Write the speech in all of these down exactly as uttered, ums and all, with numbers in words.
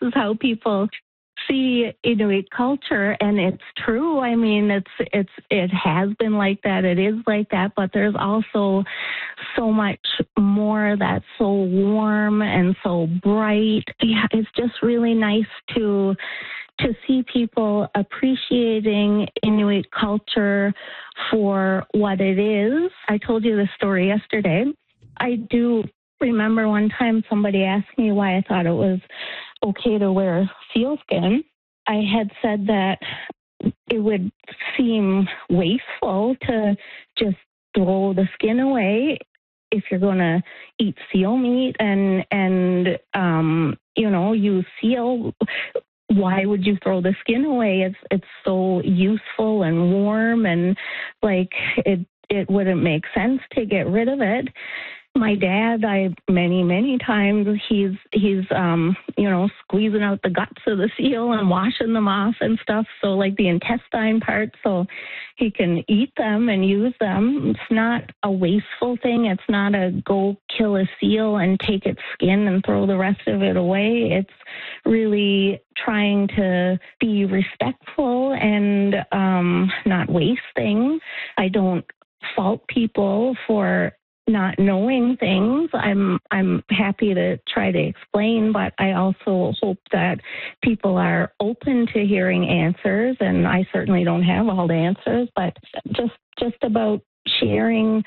is how people see Inuit culture, and it's true. I mean, it's it's it has been like that. It is like that, but there's also so much more that's so warm and so bright. Yeah, it's just really nice to to see people appreciating Inuit culture for what it is. I told you this story yesterday. I do remember one time somebody asked me why I thought it was okay to wear sealskin. I had said that it would seem wasteful to just throw the skin away if you're going to eat seal meat and, and um, you know, use seal. Why would you throw the skin away? It's it's so useful and warm, and like it it wouldn't make sense to get rid of it. My dad, I many, many times he's he's um, you know, squeezing out the guts of the seal and washing them off and stuff. So like the intestine part, so he can eat them and use them. It's not a wasteful thing. It's not a go kill a seal and take its skin and throw the rest of it away. It's really trying to be respectful and um, not waste things. I don't fault people for not knowing things. I'm I'm happy to try to explain, but I also hope that people are open to hearing answers, and I certainly don't have all the answers, but just just about sharing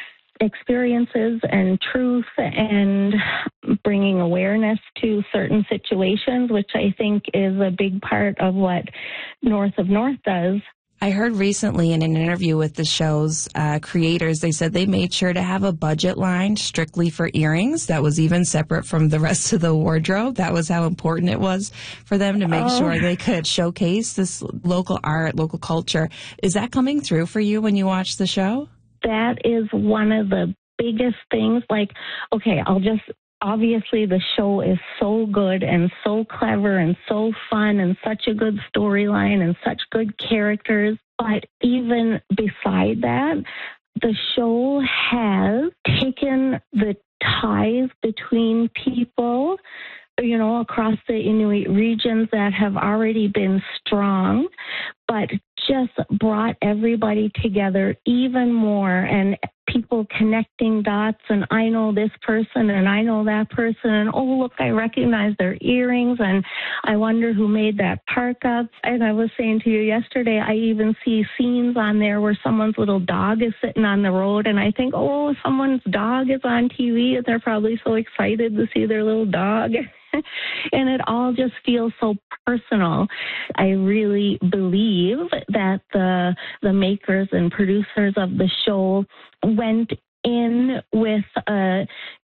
experiences and truth and bringing awareness to certain situations, which I think is a big part of what North of North does. I heard recently in an interview with the show's uh, creators, they said they made sure to have a budget line strictly for earrings that was even separate from the rest of the wardrobe. That was how important it was for them to make oh. sure they could showcase this local art, local culture. Is that coming through for you when you watch the show? That is one of the biggest things. Like, okay, I'll just... Obviously, the show is so good and so clever and so fun and such a good storyline and such good characters. But even beside that, the show has taken the ties between people, you know, across the Inuit regions that have already been strong, but just brought everybody together even more, and people connecting dots, and I know this person and I know that person, and oh, look, I recognize their earrings, and I wonder who made that parka. And I was saying to you yesterday, I even see scenes on there where someone's little dog is sitting on the road, and I think, oh, someone's dog is on T V, and they're probably so excited to see their little dog. And it all just feels so personal. I really believe that the the makers and producers of the show went in with a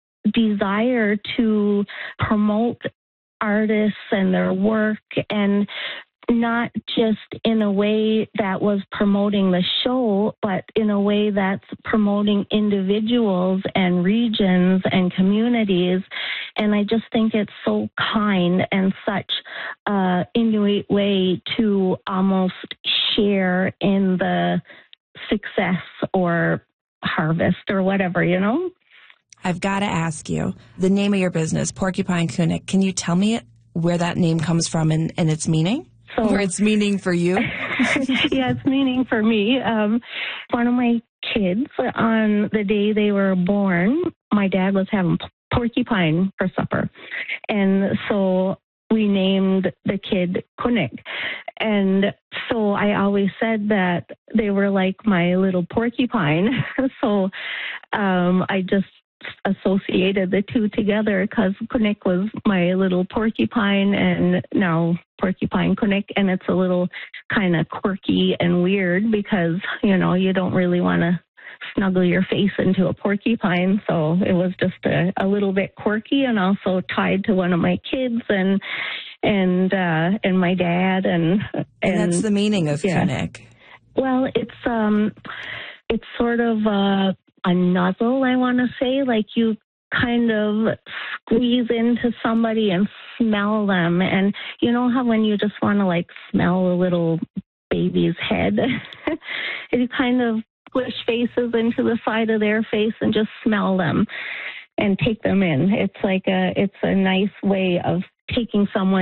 desire to promote artists and their work, and not just in a way that was promoting the show, but in a way that's promoting individuals and regions and communities. And I just think it's so kind and such a Inuit way to almost share in the success or harvest or whatever, you know? I've got to ask you, the name of your business, Porcupine Kunik, can you tell me where that name comes from and, and its meaning? So, or its meaning for you? Yeah, it's meaning for me. Um, one of my kids, on the day they were born, my dad was having porcupine for supper. And so we named the kid Kunik. And so I always said that they were like my little porcupine. so um, I just associated the two together because Kunik was my little porcupine, and now Porcupine Kunik, and it's a little kind of quirky and weird because, you know, you don't really want to snuggle your face into a porcupine, so it was just a, a little bit quirky, and also tied to one of my kids and and uh, and my dad, and, and and that's the meaning of yeah. Kunik. Well, it's um, it's sort of a a nuzzle, I want to say, like you kind of squeeze into somebody and smell them. And you know how when you just want to like smell a little baby's head, you kind of push faces into the side of their face and just smell them and take them in. It's like a, it's a nice way of taking someone